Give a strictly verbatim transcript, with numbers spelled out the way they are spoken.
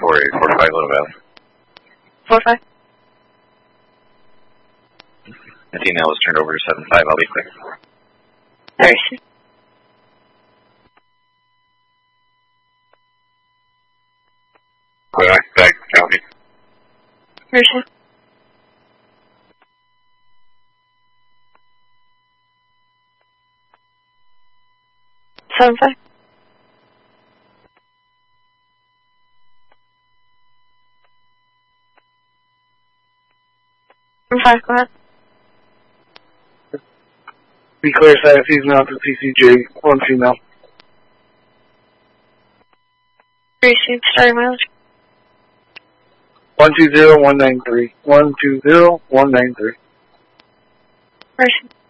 for a forty-five little bell. Four five. The female was turned over to seven five. I'll be quick. Thirty. Back, back, copy. Thirty. Seven five. Seven five. Go ahead. Be clear, side female to T C J, one female. Three starting mileage. One two zero one nine three. One two zero one nine three. Thirty.